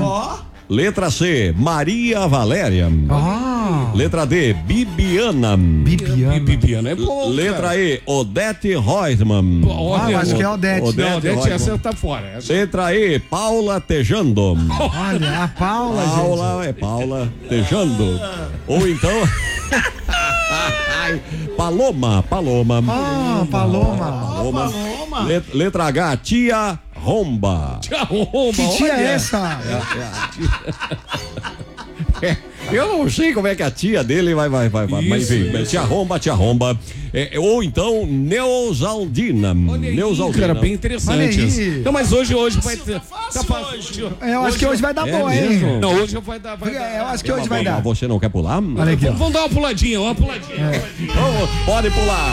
Letra C, Maria Valéria. Letra D, Bibiana. Bibiana é bom. Letra E, Odete Reutemann. Acho que é Odete. Odete, essa tá fora. Letra E, Paula Tejando. Olha, a Paula, gente. Paula Tejando. Ou então... Paloma. Paloma. Letra H, Tia Romba. Tia Romba, Que tia é essa? Eu não sei como é que a tia dele vai. Mas enfim, tia Romba. Ou então, Neusaldina. Cara, bem interessante. Não, mas hoje vai ter. Eu acho que hoje vai dar boa, hein? Não, hoje vai dar. Eu acho que hoje vai dar. Você não quer pular? Olha aqui, ó. Vamos dar uma puladinha. Então, pode pular.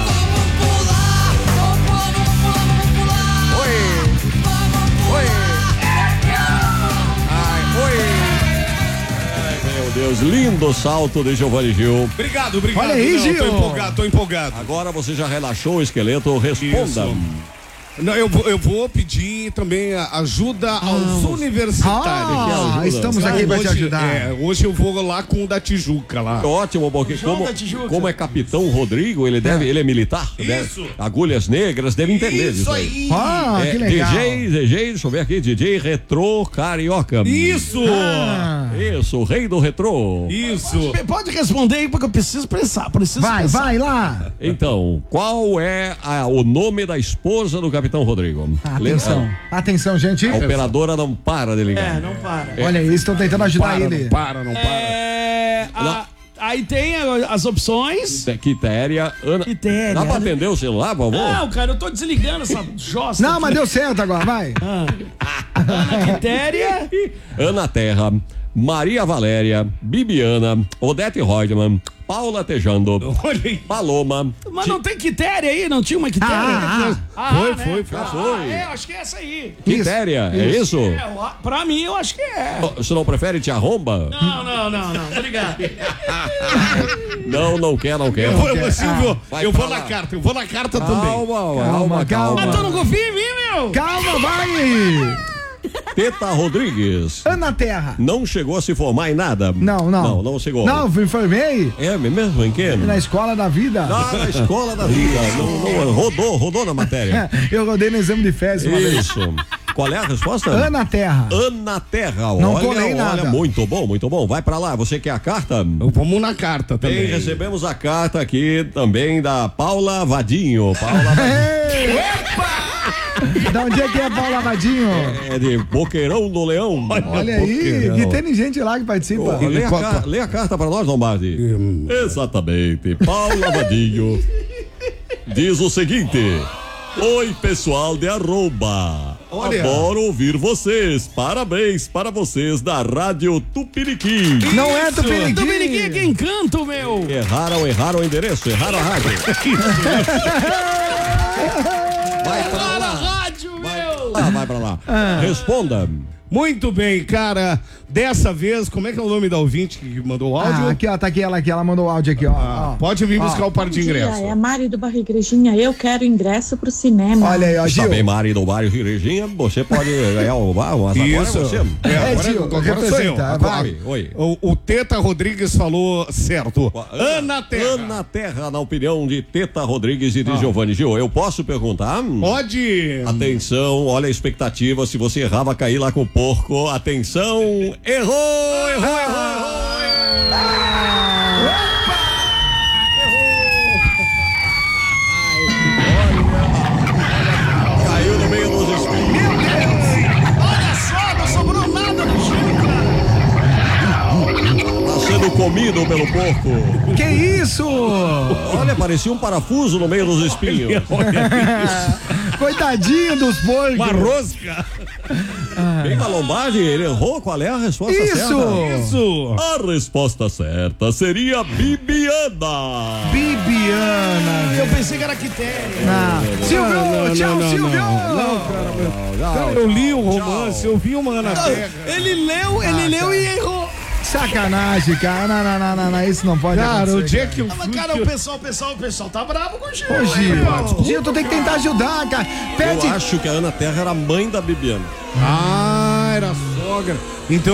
Deus, lindo salto de Giovanni Gil. Obrigado. Olha aí, Gil. Tô empolgado. Agora você já relaxou o esqueleto, responda. Isso. Não, eu vou pedir também ajuda aos universitários. Estamos aqui para te ajudar. Hoje eu vou lá com o da Tijuca lá. Ótimo, porque como é Capitão Rodrigo, ele é militar. Isso. Agulhas negras, deve entender Isso aí. Que legal. DJ, deixa eu ver aqui, DJ Retrô Carioca. Isso, o rei do retrô. Isso. Pode responder aí porque eu preciso pensar. Vai lá. Então, qual é o nome da esposa do Capitão Rodrigo? Atenção, gente. A operadora não para de ligar. Não para. Olha isso, estão tentando ajudar ele. Não para. Aí tem as opções. Quitéria, Ana. Quitéria. Dá pra atender o celular, por favor? Não, cara, eu tô desligando essa jossa. Não, mas deu certo agora, vai. Ana Quitéria. Ana Terra, Maria Valéria, Bibiana, Odete Reutemann, Paula Tejando, Paloma. Mas não tem Quitéria aí? Não tinha uma Quitéria? Foi. Eu acho que é essa aí. Quitéria, é isso? Pra mim, eu acho que é. Você não prefere Tia Romba? Não. Obrigado. Não quer. Silvio, eu vou na carta também. Calma. Mas tu não confia em mim, meu? Calma, vai. Teta Rodrigues. Ana Terra. Não chegou a se formar em nada? Não chegou. Não, me formei. É mesmo? Em quê? Na escola da vida. Na escola da vida. Rodou na matéria. Eu rodei no exame de fezes uma vez. Isso. Qual é a resposta? Ana Terra. Ana Terra. Não colei nada. Muito bom. Vai pra lá. Você quer a carta? Vamos na carta também. Bem, recebemos a carta aqui também da Paula Vadinho. Da onde é que é Paula Vadinho? É de Boqueirão do Leão. Olha aí, e tem gente lá que participa. Lê a carta pra nós, Lombardi. Exatamente. Paula Vadinho diz o seguinte: oi, pessoal de Arroba. Adoro ouvir vocês. Parabéns para vocês da Rádio Tupiniquim. Não é Tupiniquim. Tupiniquim é quem canta, meu. Erraram o endereço, erraram a rádio. Vai pra lá. Rádio, meu. Vai pra lá. Responda. Muito bem, cara. Dessa vez, como é que é o nome da ouvinte que mandou o áudio? Aqui, ó, tá aqui ela mandou o áudio aqui, ó. Pode vir buscar o par de ingressos. É a Mari do bairro Igrejinha, eu quero ingresso pro cinema. Olha aí, ó, Gil. Está bem, Mari do bairro Igrejinha, você pode ganhar o bar, mas isso. Agora é você. Gil, representa, vai. Oi. O Teta Rodrigues falou certo. Ana Terra, na opinião de Teta Rodrigues e de Giovanni Gil. Eu posso perguntar? Pode. Atenção, olha a expectativa. Se você errar, vai cair lá com o porco. Atenção, errou! Caiu no meio dos espinhos. Meu Deus! Olha só, não sobrou nada no Gil, cara. Tá sendo comido pelo porco. Que isso? Olha, parecia um parafuso no meio dos espinhos. Coitadinho dos porcos. Uma rosca. Bem na Lombardi, ele errou. Qual é a resposta certa? Isso. A resposta certa seria Bibiana. Bibiana. Eu pensei que era Quitéria. Silvio, tchau, Silvio. Cara, eu li o romance, eu vi uma Ana Terra. Ele leu e errou. Sacanagem, cara. Não, isso não pode Cara, acontecer. o dia que eu Mas, cara, o pessoal tá bravo com o Gil. Ô, Gil, tu tem que tentar ajudar, cara. Eu acho que a Ana Terra era a mãe da Bibiana. era sogra. Então